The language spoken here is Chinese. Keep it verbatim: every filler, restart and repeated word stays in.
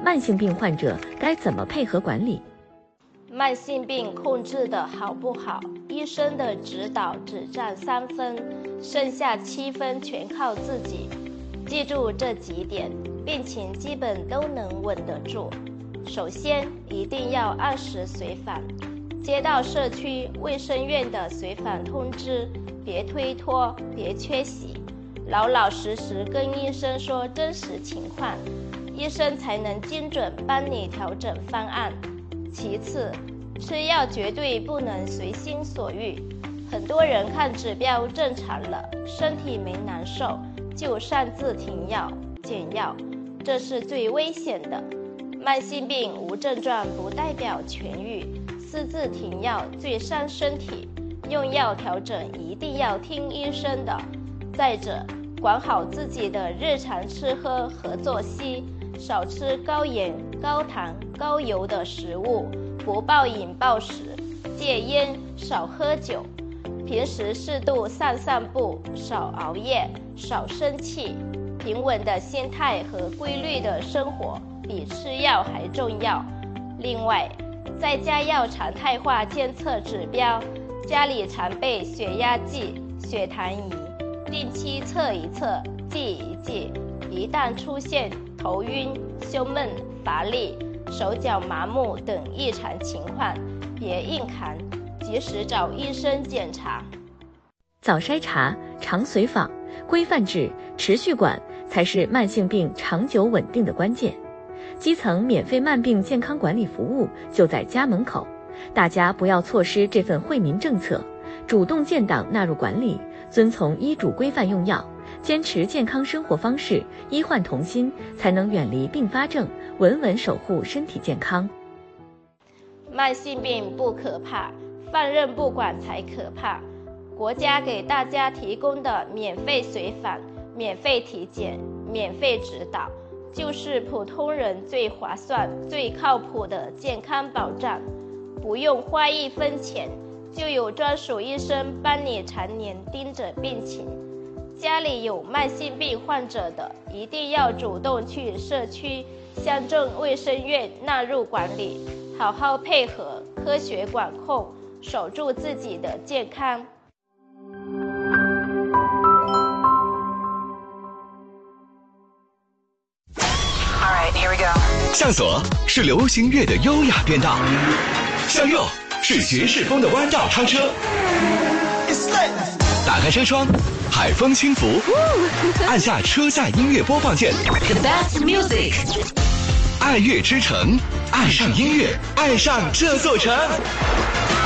慢性病患者该怎么配合管理？ 慢性病控制的好不好，医生的指导只占三分，剩下七分全靠自己。记住这几点，病情基本都能稳得住。首先，一定要按时随访，接到社区卫生院的随访通知，别推脱，别缺席，老老实实跟医生说真实情况，医生才能精准帮你调整方案。其次，吃药绝对不能随心所欲。很多人看指标正常了，身体没难受，就擅自停药、减药，这是最危险的。慢性病无症状不代表痊愈，私自停药最伤身体，用药调整一定要听医生的。再者，管好自己的日常吃喝和作息，少吃高盐、高糖、高油的食物，不暴饮暴食，戒烟，少喝酒，平时适度散散步，少熬夜，少生气。平稳的心态和规律的生活比吃药还重要。另外，在家要常态化监测指标，家里常备血压计、血糖仪，定期测一测，记一记。一旦出现头晕、胸闷、乏力、手脚麻木等异常情况，别硬扛，及时找医生检查。 早筛查、常随访、规范制、持续管才是慢性病长久稳定的关键。基层免费慢病健康管理服务就在家门口，大家不要错失这份惠民政策，主动建档纳入管理，遵从医嘱规范用药，坚持健康生活方式，医患同心，才能远离并发症，稳稳守护身体健康。 慢性病不可怕，放任不管才可怕。国家给大家提供的免费随访、免费体检、免费指导，就是普通人最划算、最靠谱的健康保障。不用花一分钱，就有专属医生帮你常年盯着病情。家里有慢性病患者的，一定要主动去社区、乡镇卫生院纳入管理，好好配合，科学管控，守住自己的健康。 向左是流行乐的优雅变道，向右是爵士风的弯道超车。打开车窗，海风轻拂，按下车载音乐播放键。 The best music， 爱乐之城，爱上音乐，爱上这座城。